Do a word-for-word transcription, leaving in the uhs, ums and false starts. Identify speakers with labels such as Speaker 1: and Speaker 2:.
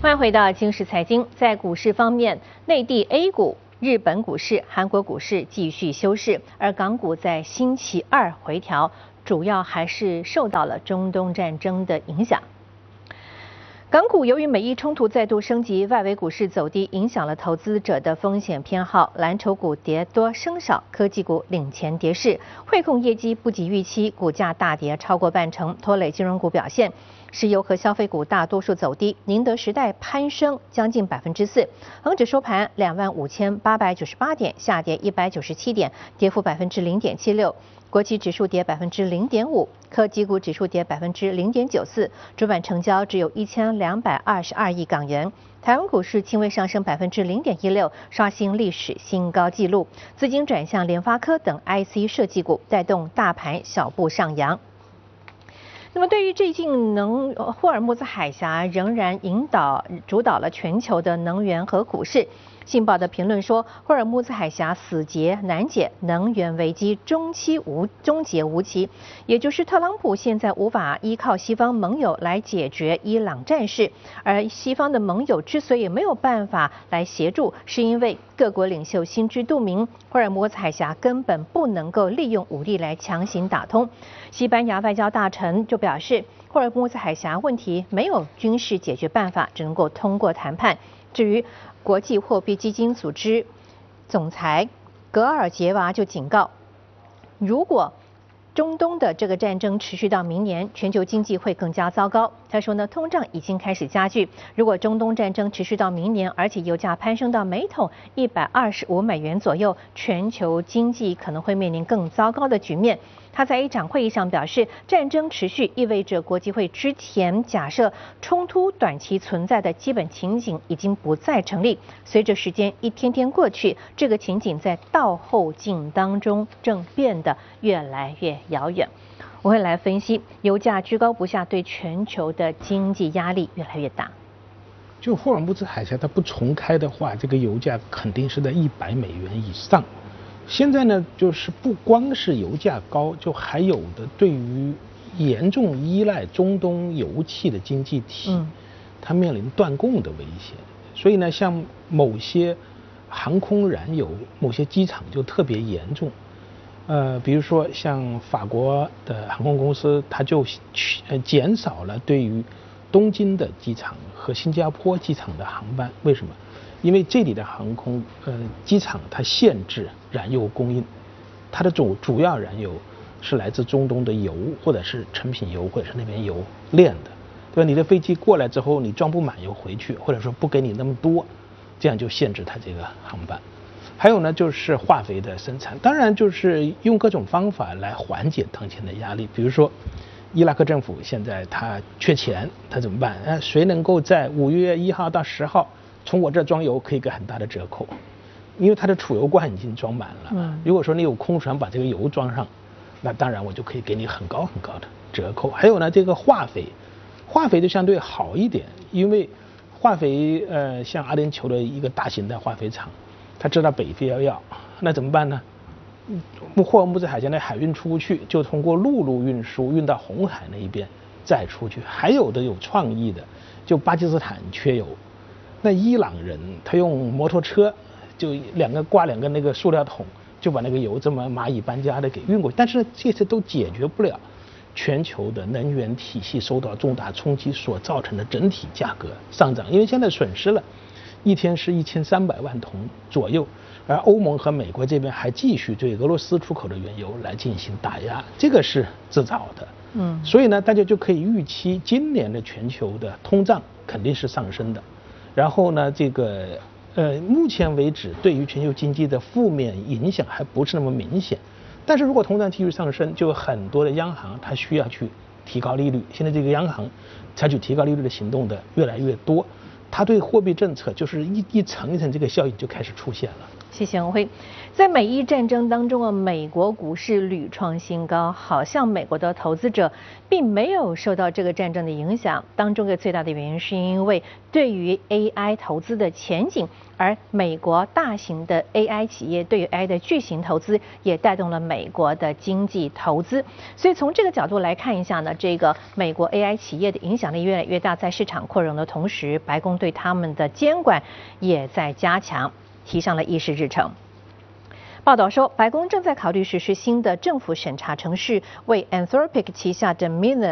Speaker 1: 欢迎回到今时财经。在股市方面，内地 A 股、日本股市、韩国股市继续休市，而港股在星期二回调，主要还是受到了中东战争的影响。港股由于美伊冲突再度升级，外围股市走低，影响了投资者的风险偏好。蓝筹股跌多升少，科技股领前跌势。汇控业绩不及预期，股价大跌超过半成，拖累金融股表现。石油和消费股大多数走低，宁德时代攀升将近百分之四，恒指收盘两万五千八百九十八点，下跌一百九十七点，跌幅百分之零点七六。国企指数跌百分之零点五，科技股指数跌百分之零点九四，主板成交只有一千两百二十二亿港元。台湾股市轻微上升百分之零点一六，刷新历史新高纪录。资金转向联发科等 I C 设计股，带动大盘小步上扬。那么，对于最近能霍尔木兹海峡仍然引导主导了全球的能源和股市。信报的评论说，霍尔木兹海峡死结难解，能源危机终期无终结无期，也就是特朗普现在无法依靠西方盟友来解决伊朗战事，而西方的盟友之所以没有办法来协助，是因为各国领袖心知肚明，霍尔木兹海峡根本不能够利用武力来强行打通。西班牙外交大臣就表示，霍尔木兹海峡问题没有军事解决办法，只能够通过谈判。至于国际货币基金组织总裁格尔杰娃就警告，如果中东的这个战争持续到明年，全球经济会更加糟糕。他说呢，通胀已经开始加剧，如果中东战争持续到明年，而且油价攀升到每桶一百二十五美元左右，全球经济可能会面临更糟糕的局面。他在一场会议上表示，战争持续意味着国际会之前假设冲突短期存在的基本情景已经不再成立。随着时间一天天过去，这个情景在倒后镜当中正变得越来越遥远。我会来分析油价居高不下对全球的经济压力越来越大。
Speaker 2: 就霍尔木兹海峡它不重开的话，这个油价肯定是在一百美元以上。现在呢，就是不光是油价高，就还有的对于严重依赖中东油气的经济体，嗯、它面临断供的危险。所以呢，像某些航空燃油、某些机场就特别严重。呃，比如说像法国的航空公司，它就呃减少了对于东京的机场和新加坡机场的航班。为什么？因为这里的航空呃机场它限制燃油供应，它的主主要燃油是来自中东的油，或者是成品油，或者是那边油炼的，对吧？你的飞机过来之后，你装不满油回去，或者说不给你那么多，这样就限制它这个航班。还有呢，就是化肥的生产，当然就是用各种方法来缓解当前的压力。比如说，伊拉克政府现在他缺钱，他怎么办？呃，谁能够在五月一号到十号从我这装油，可以给很大的折扣，因为它的储油罐已经装满了。嗯，如果说你有空船把这个油装上，那当然我就可以给你很高很高的折扣。还有呢，这个化肥，化肥就相对好一点，因为化肥呃，像阿联酋的一个大型的化肥厂。他知道北非要要，那怎么办呢？霍尔木兹海峡的海运出不去，就通过陆路运输运到红海那一边再出去。还有的有创意的，就巴基斯坦缺油，那伊朗人他用摩托车，就两个挂两个那个塑料桶，就把那个油这么蚂蚁搬家的给运过去。但是这些都解决不了全球的能源体系受到重大冲击所造成的整体价格上涨，因为现在损失了。一天是一千三百万桶左右，而欧盟和美国这边还继续对俄罗斯出口的原油来进行打压，这个是自找的。嗯，所以呢，大家就可以预期今年的全球的通胀肯定是上升的。然后呢，这个呃，目前为止对于全球经济的负面影响还不是那么明显。但是如果通胀继续上升，就有很多的央行它需要去提高利率。现在这个央行采取提高利率的行动的越来越多。它对货币政策就是一一层一层这个效应就开始出现了。
Speaker 1: 谢谢文辉。在美伊战争当中啊，美国股市屡创新高，好像美国的投资者并没有受到这个战争的影响。当中的最大的原因是因为对于 A I 投资的前景，而美国大型的 A I 企业对于 A I 的巨型投资也带动了美国的经济投资。所以从这个角度来看一下呢，这个美国 A I 企业的影响力越来越大，在市场扩容的同时，白宫对他们的监管也在加强，提上了议事日程。报道说，白宫正在考虑实施新的政府审查程序，为 Anthropic 旗下的 Meta